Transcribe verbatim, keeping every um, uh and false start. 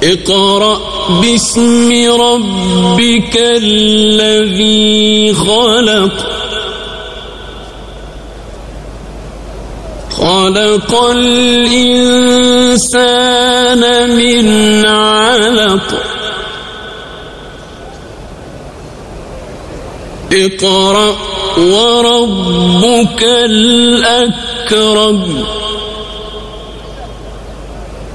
اقرأ باسم ربك الذي خلق خلق الإنسان من علق اقرأ وربك الأكرم